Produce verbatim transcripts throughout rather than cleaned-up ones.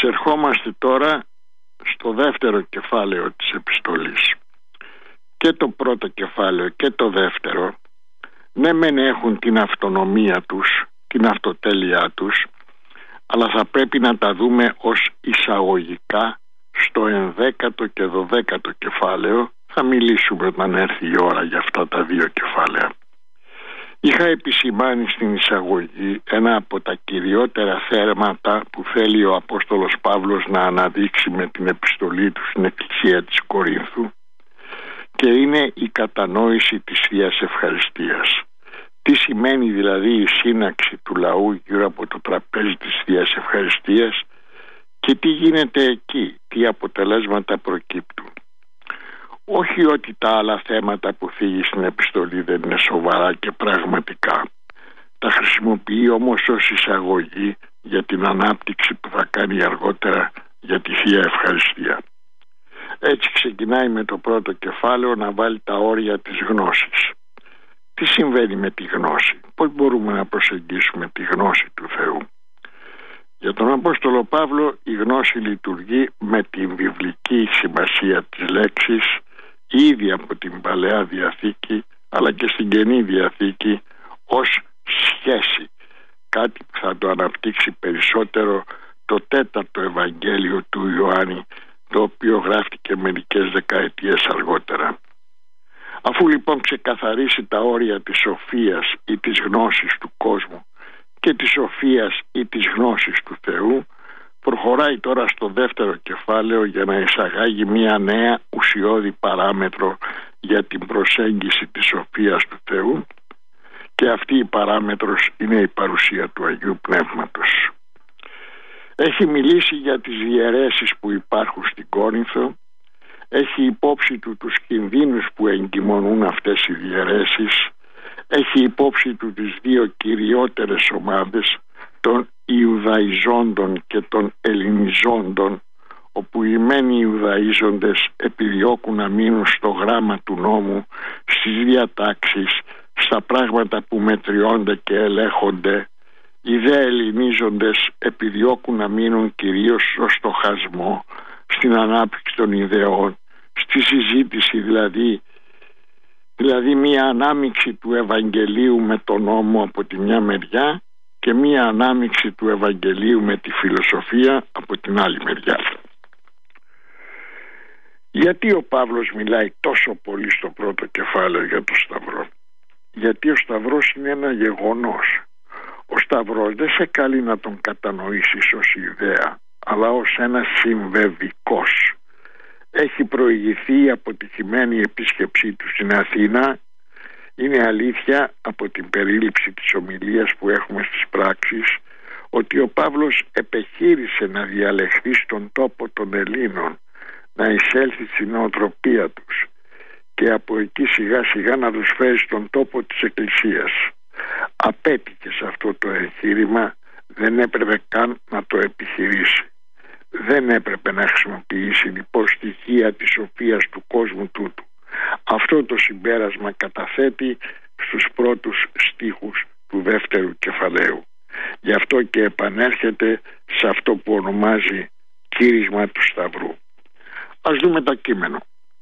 Εισερχόμαστε τώρα στο δεύτερο κεφάλαιο της επιστολής. Και το πρώτο κεφάλαιο και το δεύτερο, ναι μεν έχουν την αυτονομία τους, την αυτοτέλειά τους, αλλά θα πρέπει να τα δούμε ως εισαγωγικά στο ενδέκατο και δωδέκατο κεφάλαιο. Θα μιλήσουμε όταν έρθει η ώρα για αυτά τα δύο κεφάλαια. Είχα επισημάνει στην εισαγωγή ένα από τα κυριότερα θέματα που θέλει ο Απόστολος Παύλος να αναδείξει με την επιστολή του στην Εκκλησία της Κορίνθου, και είναι η κατανόηση της Θείας Ευχαριστίας. Τι σημαίνει δηλαδή η σύναξη του λαού γύρω από το τραπέζι της Θείας Ευχαριστίας και τι γίνεται εκεί, τι αποτελέσματα προκύπτουν. Όχι ότι τα άλλα θέματα που θίγει στην επιστολή δεν είναι σοβαρά και πραγματικά. Τα χρησιμοποιεί όμως ως εισαγωγή για την ανάπτυξη που θα κάνει αργότερα για τη Θεία Ευχαριστία. Έτσι ξεκινάει με το πρώτο κεφάλαιο να βάλει τα όρια της γνώσης. Τι συμβαίνει με τη γνώση, πώς μπορούμε να προσεγγίσουμε τη γνώση του Θεού. Για τον Απόστολο Παύλο η γνώση λειτουργεί με την βιβλική σημασία της λέξης ήδη από την Παλαιά Διαθήκη αλλά και στην Καινή Διαθήκη ως σχέση, κάτι που θα το αναπτύξει περισσότερο το τέταρτο Ευαγγέλιο του Ιωάννη, το οποίο γράφτηκε μερικές δεκαετίες αργότερα. Αφού λοιπόν ξεκαθαρίσει τα όρια της σοφίας ή της γνώσης του κόσμου και της σοφίας ή της γνώσης του Θεού, προχωράει τώρα στο δεύτερο κεφάλαιο για να εισαγάγει μια νέα ουσιώδη παράμετρο για την προσέγγιση της σοφίας του Θεού, και αυτή η παράμετρος είναι η παρουσία του Αγίου Πνεύματος. Έχει μιλήσει για τις διαιρέσεις που υπάρχουν στην Κόρινθο, έχει υπόψη του τους κινδύνους που εγκυμονούν αυτές οι διαιρέσεις, έχει υπόψη του τις δύο κυριότερες ομάδες των Ιουδαϊζόντων και των Ελληνιζόντων, όπου οι μένοι Ιουδαίζοντες επιδιώκουν να μείνουν στο γράμμα του νόμου, στις διατάξεις, στα πράγματα που μετριώνται και ελέγχονται. Οι δε Ελληνίζοντες επιδιώκουν να μείνουν κυρίως στο στοχασμό, στην ανάπτυξη των ιδεών, στη συζήτηση δηλαδή, δηλαδή μια ανάμειξη του Ευαγγελίου με τον νόμο από τη μια μεριά και μια ανάμειξη του Ευαγγελίου με τη φιλοσοφία από την άλλη μεριά. Γιατί ο Παύλος μιλάει τόσο πολύ στο πρώτο κεφάλαιο για το Σταυρό? Γιατί ο Σταυρός είναι ένα γεγονός. Ο Σταυρός δεν σε καλεί να τον κατανοήσεις ως ιδέα, αλλά ως ένα συμβεβικός. Έχει προηγηθεί η αποτυχημένη επίσκεψή του στην Αθήνα. Είναι αλήθεια από την περίληψη της ομιλίας που έχουμε στις πράξεις ότι ο Παύλος επεχείρησε να διαλεχθεί στον τόπο των Ελλήνων, να εισέλθει στην νοοτροπία τους και από εκεί σιγά σιγά να τους φέρει στον τόπο της Εκκλησίας. Απέτυχε σε αυτό το εγχείρημα, δεν έπρεπε καν να το επιχειρήσει. Δεν έπρεπε να χρησιμοποιήσει λοιπόν στοιχεία της σοφίας του κόσμου τούτου. Αυτό το συμπέρασμα καταθέτει στους πρώτους στίχους του δεύτερου κεφαλαίου. Γι' αυτό και επανέρχεται σε αυτό που ονομάζει κήρυγμα του Σταυρού. Ας δούμε το κείμενο.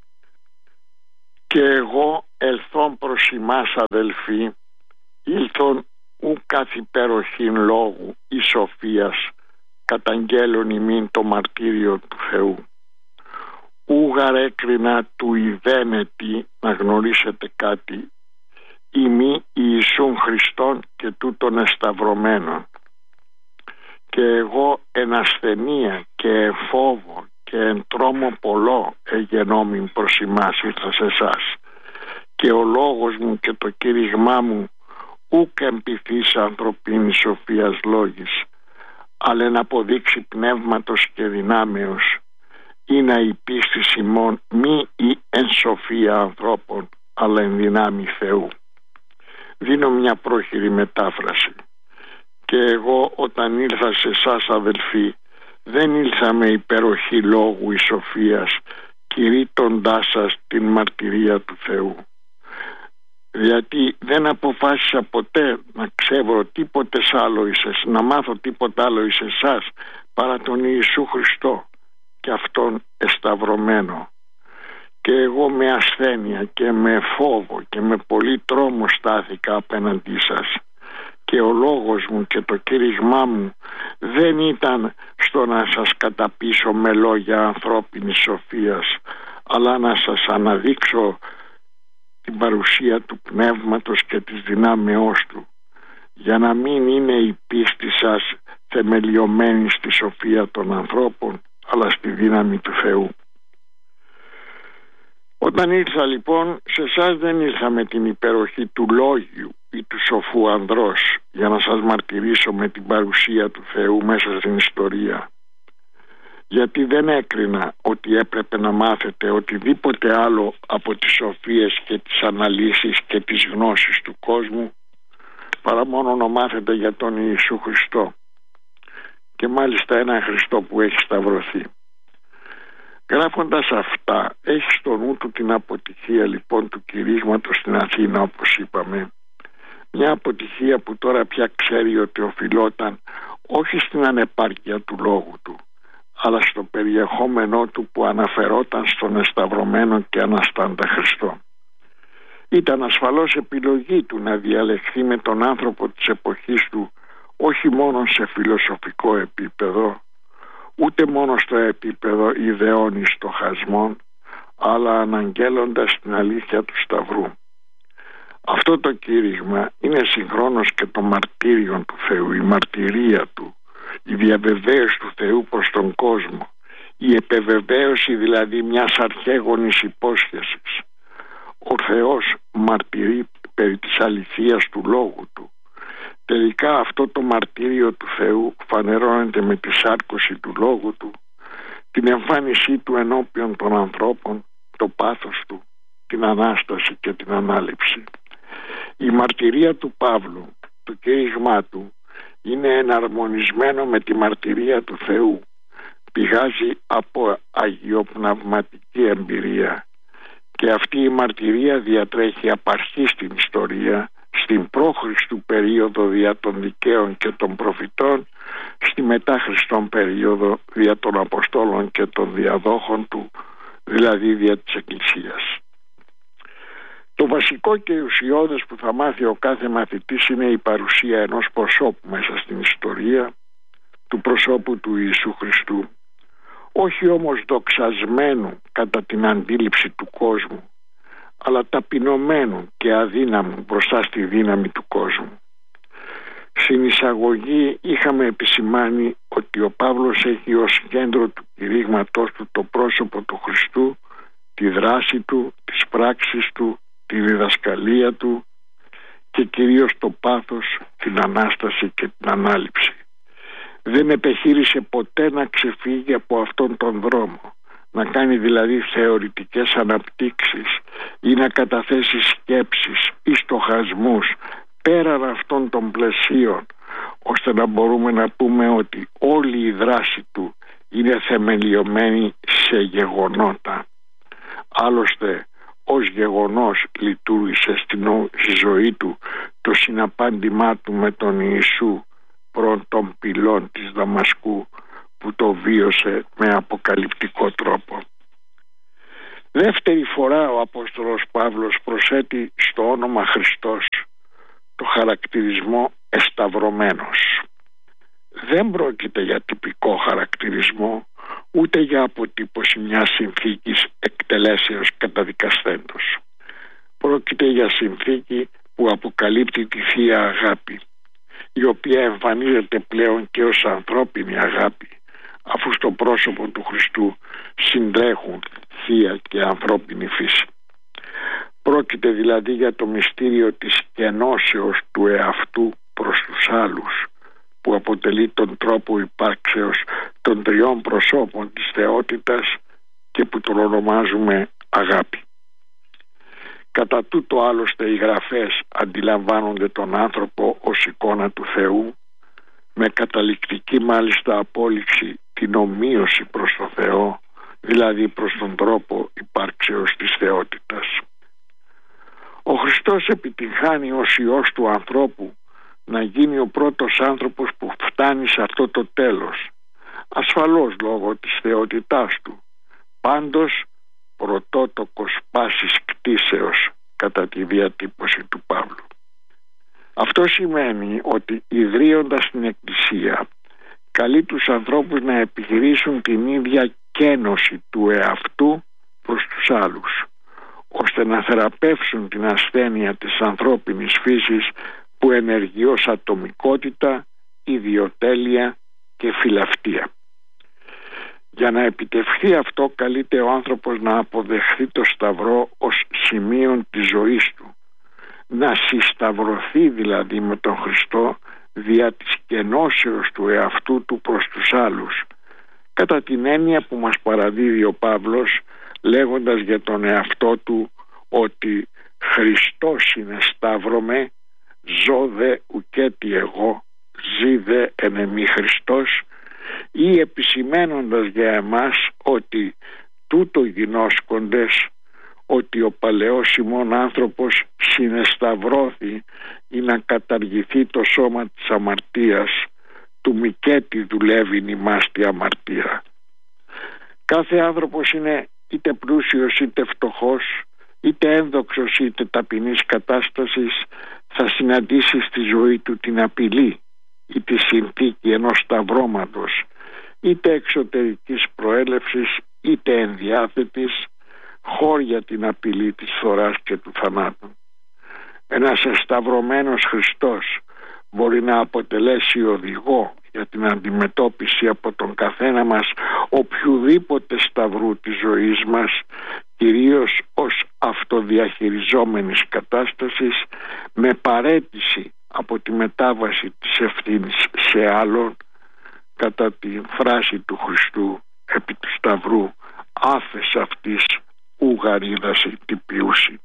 «Και εγώ ελθόν προς ημάς αδελφοί, ήλθον ου καθ' υπεροχήν λόγου ή σοφίας, καταγγέλων ημίν το μαρτύριο του Θεού. Ου γαρέκρινα του ιδένετη να γνωρίσετε κάτι, ημί Ιησούν Χριστόν και τούτων εσταυρωμένων. Και εγώ εν ασθενεία και εν φόβο και εν τρόμο πολλό εγενόμην προς ημάς ήρθα σε εσάς. Και ο λόγος μου και το κήρυγμά μου ούκ εμπιθείς ανθρωπίνης σοφίας λόγης, αλλά εν αποδείξει πνεύματος και δυνάμεως, ή να η πίστη ημών μη ή εν σοφία ανθρώπων, αλλά εν δυνάμει Θεού». Δίνω μια πρόχειρη μετάφραση. «Και εγώ όταν ήλθα σε εσάς αδελφοί, δεν ήλθα με υπεροχή λόγου ή σοφίας, κηρύττοντάς σας την μαρτυρία του Θεού. Γιατί δεν αποφάσισα ποτέ να ξέρω τίποτε άλλο εις, να μάθω τίποτε άλλο εις εσάς παρά τον Ιησού Χριστό και αυτόν εσταυρωμένο. Και εγώ με ασθένεια και με φόβο και με πολύ τρόμο στάθηκα απέναντί σας, και ο λόγος μου και το κήρυγμά μου δεν ήταν στο να σας καταπείσω με λόγια ανθρώπινης σοφίας, αλλά να σας αναδείξω την παρουσία του Πνεύματος και της δυνάμεώς του, για να μην είναι η πίστη σας θεμελιωμένη στη σοφία των ανθρώπων, αλλά στη δύναμη του Θεού. Όταν ήρθα λοιπόν, σε εσάς δεν ήρθα με την υπεροχή του λόγιου ή του σοφού ανδρός για να σας μαρτυρήσω με την παρουσία του Θεού μέσα στην ιστορία, γιατί δεν έκρινα ότι έπρεπε να μάθετε οτιδήποτε άλλο από τις σοφίες και τις αναλύσεις και τις γνώσεις του κόσμου, παρά μόνο να μάθετε για τον Ιησού Χριστό, και μάλιστα έναν Χριστό που έχει σταυρωθεί. Γράφοντας αυτά, έχει στο νου του την αποτυχία λοιπόν του κηρύγματος στην Αθήνα, όπως είπαμε, μια αποτυχία που τώρα πια ξέρει ότι οφειλόταν όχι στην ανεπάρκεια του λόγου του, αλλά στο περιεχόμενό του που αναφερόταν στον εσταυρωμένο και αναστάντα Χριστό. Ήταν ασφαλώς επιλογή του να διαλεχθεί με τον άνθρωπο της εποχής του, όχι μόνο σε φιλοσοφικό επίπεδο, ούτε μόνο στο επίπεδο ιδεών ή στοχασμών, αλλά αναγγέλλοντας την αλήθεια του Σταυρού. Αυτό το κήρυγμα είναι συγχρόνως και το μαρτύριο του Θεού, η μαρτυρία του, η διαβεβαίωση του Θεού προς τον κόσμο, η επεβεβαίωση δηλαδή μιας αρχαίγονης υπόσχεσης. Ο Θεός μαρτυρεί περί της αληθείας του λόγου του. Τελικά αυτό το μαρτύριο του Θεού φανερώνεται με τη σάρκωση του λόγου του, την εμφάνισή του ενώπιον των ανθρώπων, το πάθος του, την Ανάσταση και την Ανάληψη. Η μαρτυρία του Παύλου, το κήρυγμά του, είναι εναρμονισμένο με τη μαρτυρία του Θεού. Πηγάζει από αγιοπνευματική εμπειρία, και αυτή η μαρτυρία διατρέχει απ' αρχή στην ιστορία, στην προ-Χριστού περίοδο δια των δικαίων και των προφητών, στη μετά Χριστόν περίοδο δια των Αποστόλων και των διαδόχων του, δηλαδή δια της Εκκλησίας. Το βασικό και ουσιώδες που θα μάθει ο κάθε μαθητής είναι η παρουσία ενός προσώπου μέσα στην ιστορία, του προσώπου του Ιησού Χριστού, όχι όμως δοξασμένου κατά την αντίληψη του κόσμου, αλλά ταπεινωμένου και αδύναμου μπροστά στη δύναμη του κόσμου. Στην εισαγωγή είχαμε επισημάνει ότι ο Παύλος έχει ως κέντρο του κηρύγματός του το πρόσωπο του Χριστού, τη δράση του, τις πράξεις του, τη διδασκαλία του και κυρίως το πάθος, την Ανάσταση και την Ανάληψη. Δεν επεχείρησε ποτέ να ξεφύγει από αυτόν τον δρόμο, να κάνει δηλαδή θεωρητικές αναπτύξεις ή να καταθέσει σκέψεις ή στοχασμούς πέραν αυτών των πλαισίων, ώστε να μπορούμε να πούμε ότι όλη η δράση του είναι θεμελιωμένη σε γεγονότα. Άλλωστε, ως γεγονός λειτουργήσε στη ζωή του το συναπάντημά του με τον Ιησού προ των πυλών της Δαμασκού, που το βίωσε με αποκαλυπτικό τρόπο. Δεύτερη φορά ο Απόστολος Παύλος προσθέτει στο όνομα Χριστός το χαρακτηρισμό εσταυρωμένος. Δεν πρόκειται για τυπικό χαρακτηρισμό, ούτε για αποτύπωση μιας συνθήκης εκτελέσεως καταδικασθέντος. Πρόκειται για συνθήκη που αποκαλύπτει τη Θεία Αγάπη, η οποία εμφανίζεται πλέον και ως ανθρώπινη αγάπη, αφού στο πρόσωπο του Χριστού συντρέχουν θεία και ανθρώπινη φύση. Πρόκειται δηλαδή για το μυστήριο της κενώσεως του εαυτού προς τους άλλους, που αποτελεί τον τρόπο υπάρξεως των τριών προσώπων της θεότητας και που τον ονομάζουμε αγάπη. Κατά τούτο άλλωστε οι γραφές αντιλαμβάνονται τον άνθρωπο ως εικόνα του Θεού, με καταληκτική μάλιστα απόλυξη την ομοίωση προς το Θεό, δηλαδή προς τον τρόπο υπάρξεως της θεότητας. Ο Χριστός επιτυγχάνει ως Υιός του ανθρώπου να γίνει ο πρώτος άνθρωπος που φτάνει σε αυτό το τέλος, ασφαλώς λόγω της θεότητάς του, πάντως πρωτότοκος πάσης κτίσεως κατά τη διατύπωση του Παύλου. Αυτό σημαίνει ότι ιδρύοντας την Εκκλησία καλεί τους ανθρώπους να επιχειρήσουν την ίδια κένωση του εαυτού προς τους άλλους, ώστε να θεραπεύσουν την ασθένεια της ανθρώπινης φύσης που ενεργεί ως ατομικότητα, ιδιοτέλεια και φιλαυτία. Για να επιτευχθεί αυτό καλείται ο άνθρωπος να αποδεχθεί το Σταυρό ως σημείο της ζωής του, να συσταυρωθεί δηλαδή με τον Χριστό δια της κενώσεως του εαυτού του προς τους άλλους, κατά την έννοια που μας παραδίδει ο Παύλος λέγοντας για τον εαυτό του ότι Χριστός είναι σταύρωμε, ζω δε ουκέτι εγώ, ζει δε εν εμή Χριστός, ή επισημένοντας για εμάς ότι τούτο γινώσκοντες, ότι ο παλαιός ημών άνθρωπος συνεσταυρώθη ή να καταργηθεί το σώμα της αμαρτίας, του μικέτη δουλεύει ημάς τη αμαρτία. Κάθε άνθρωπος είναι είτε πλούσιος είτε φτωχός, είτε ένδοξος είτε ταπεινής κατάστασης, θα συναντήσει στη ζωή του την απειλή ή τη συνθήκη ενός σταυρώματος, είτε εξωτερικής προέλευσης είτε ενδιάθετης, χώρια την απειλή της φθοράς και του θανάτου. Ένας εσταυρωμένος Χριστός μπορεί να αποτελέσει οδηγό για την αντιμετώπιση από τον καθένα μας οποιουδήποτε σταυρού της ζωής μας, κυρίως ως αυτοδιαχειριζόμενης κατάστασης, με παραίτηση από τη μετάβαση της ευθύνης σε άλλον, κατά τη φράση του Χριστού επί του Σταυρού, άφες αυτής ου γαρίδαση τυπιούσι.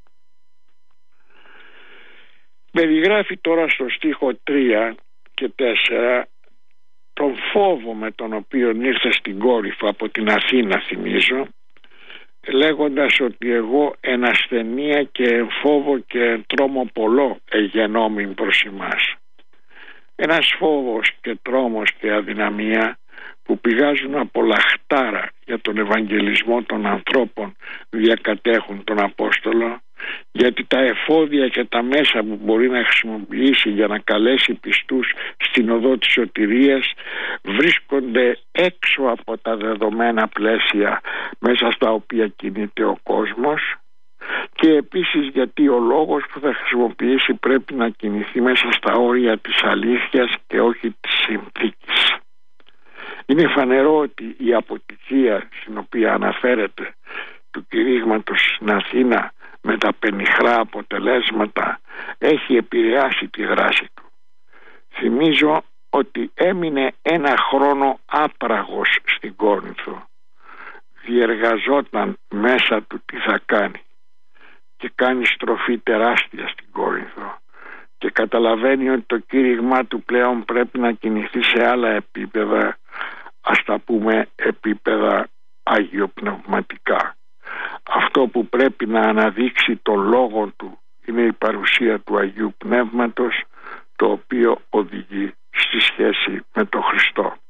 Περιγράφει τώρα στο στίχο τρία και τέσσερα τον φόβο με τον οποίο ήρθε στην Κόρυφο από την Αθήνα, θυμίζω, λέγοντας ότι εγώ εν ασθενεία και εν φόβο και εν τρόμο πολλό εγενόμην προς ημάς. Ένας φόβος και τρόμος και αδυναμία που πηγάζουν από λαχτάρα για τον ευαγγελισμό των ανθρώπων διακατέχουν τον Απόστολο, γιατί τα εφόδια και τα μέσα που μπορεί να χρησιμοποιήσει για να καλέσει πιστούς στην οδό της σωτηρίας βρίσκονται έξω από τα δεδομένα πλαίσια μέσα στα οποία κινείται ο κόσμος, και επίσης γιατί ο λόγος που θα χρησιμοποιήσει πρέπει να κινηθεί μέσα στα όρια της αλήθειας και όχι της συνθήκης. Είναι φανερό ότι η αποτυχία στην οποία αναφέρεται του κηρύγματος στην Αθήνα με τα πενιχρά αποτελέσματα έχει επηρεάσει τη δράση του. Θυμίζω ότι έμεινε ένα χρόνο άπραγος στην Κόρινθο. Διεργαζόταν μέσα του τι θα κάνει και κάνει στροφή τεράστια στην Κόρινθο και καταλαβαίνει ότι το κήρυγμά του πλέον πρέπει να κινηθεί σε άλλα επίπεδα, ας τα πούμε επίπεδα αγιοπνευματικά. Αυτό που πρέπει να αναδείξει το λόγο του είναι η παρουσία του Αγίου Πνεύματος, το οποίο οδηγεί στη σχέση με τον Χριστό.